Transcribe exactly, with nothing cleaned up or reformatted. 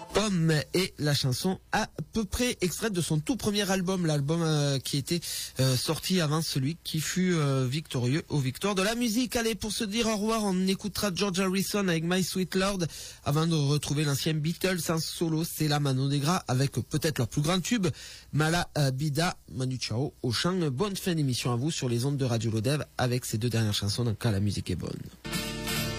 Pomme et la chanson à peu près extraite de son tout premier album, l'album euh, qui était euh, sorti avant celui qui fut euh, victorieux aux victoires de la musique. Allez, pour se dire au revoir, on écoutera George Harrison avec My Sweet Lord avant de retrouver l'ancien Beatles en solo. C'est la Mano Negra avec peut-être leur plus grand tube, Mala Bida. Manu Chao au chant. Bonne fin d'émission à vous sur les ondes de Radio Lodève avec ces deux dernières chansons dans le cas la musique est bonne.